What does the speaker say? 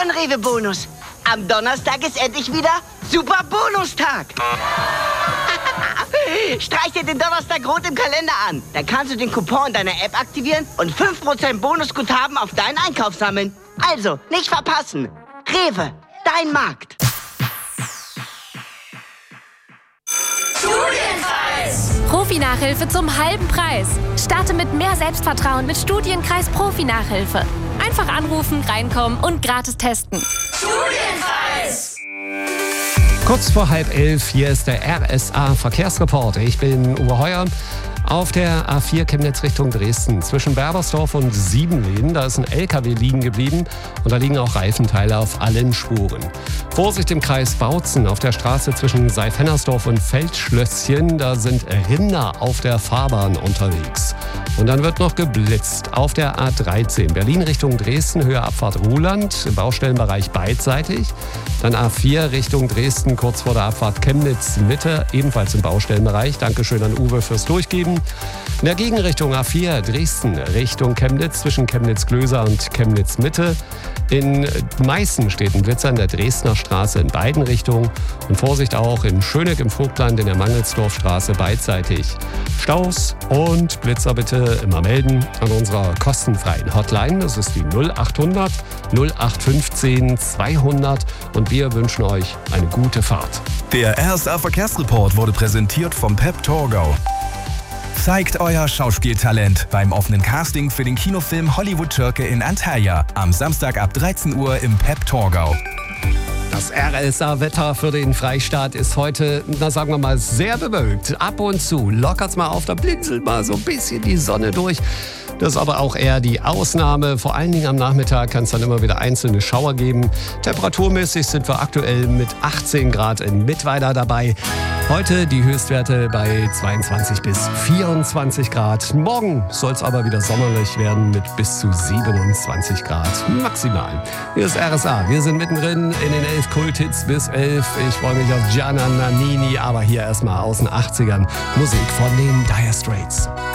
von Rewe Bonus. Am Donnerstag ist endlich wieder Super Bonustag. Streich dir den Donnerstag rot im Kalender an. Dann kannst du den Coupon deiner App aktivieren und 5% Bonusguthaben auf deinen Einkauf sammeln. Also, nicht verpassen. Rewe, dein Markt. Studienkreis! Profi-Nachhilfe zum halben Preis. Starte mit mehr Selbstvertrauen mit Studienkreis Profi-Nachhilfe. Einfach anrufen, reinkommen und gratis testen. Studienkreis! Kurz vor 10:30, hier ist der RSA Verkehrsreport. Ich bin Uwe Heuer. Auf der A4 Chemnitz Richtung Dresden zwischen Berbersdorf und Siebenlehn, da ist ein LKW liegen geblieben und da liegen auch Reifenteile auf allen Spuren. Vorsicht im Kreis Bautzen auf der Straße zwischen Seifennersdorf und Feldschlösschen, da sind Rinder auf der Fahrbahn unterwegs. Und dann wird noch geblitzt auf der A13 Berlin Richtung Dresden, Höhe Abfahrt Ruhland, im Baustellenbereich beidseitig. Dann A4 Richtung Dresden, kurz vor der Abfahrt Chemnitz Mitte, ebenfalls im Baustellenbereich. Dankeschön an Uwe fürs Durchgeben. In der Gegenrichtung A4 Dresden Richtung Chemnitz zwischen Chemnitz-Glöser und Chemnitz-Mitte. In Meißen steht ein Blitzer in der Dresdner Straße in beiden Richtungen. Und Vorsicht auch in Schöneck im Vogtland in der Mangelsdorfstraße beidseitig. Staus und Blitzer bitte immer melden an unserer kostenfreien Hotline. Das ist die 0800 0815 200 und wir wünschen euch eine gute Fahrt. Der RSA Verkehrsreport wurde präsentiert vom Pep Torgau. Zeigt euer Schauspieltalent beim offenen Casting für den Kinofilm Hollywood Schurke in Antalya am Samstag ab 13 Uhr im Pep Torgau. Das RSA-Wetter für den Freistaat ist heute, sagen wir mal, sehr bewölkt. Ab und zu lockert's mal auf, da blinzelt mal so ein bisschen die Sonne durch. Das ist aber auch eher die Ausnahme. Vor allen Dingen am Nachmittag kann es dann immer wieder einzelne Schauer geben. Temperaturmäßig sind wir aktuell mit 18 Grad in Mittweida dabei. Heute die Höchstwerte bei 22 bis 24 Grad. Morgen soll es aber wieder sommerlich werden mit bis zu 27 Grad maximal. Hier ist RSA. Wir sind mittendrin in den 11 Kulthits bis 11. Ich freue mich auf Gianna Nannini, aber hier erstmal aus den 80ern Musik von den Dire Straits.